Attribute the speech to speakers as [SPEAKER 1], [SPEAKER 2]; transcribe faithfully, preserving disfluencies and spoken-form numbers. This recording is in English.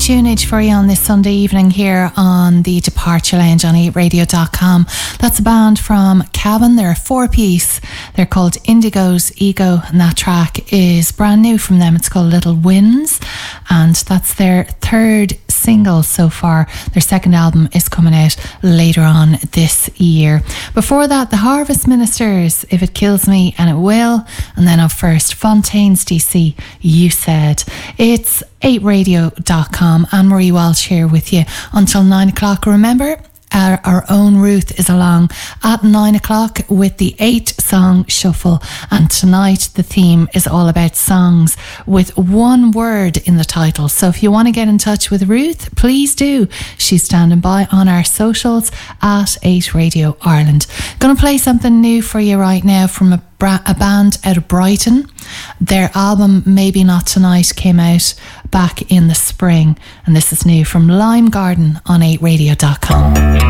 [SPEAKER 1] tunage for you on this Sunday evening here on the Departure Lounge on eight radio dot com. That's a band from Cavan. They're a four-piece. They're called Indigo's Ego, and that track is brand new from them. It's called Little Winds, and that's their third single so far. Their second album is coming out later on this year. Before that, the Harvest Ministers, If It Kills Me, and It Will. And then up first, Fontaine's D C, You Said. It's eight radio dot com. Anne-Marie Walsh here with you until nine o'clock. Remember, Our, our own Ruth is along at nine o'clock with the eight song shuffle, and tonight the theme is all about songs with one word in the title. So if you want to get in touch with Ruth, please do. She's standing by on our socials at eight Radio Ireland. Gonna play something new for you right now from a, bra- a band out of Brighton. Their album Maybe Not Tonight came out back in the spring, and this is new from Lime Garden on eight radio dot com.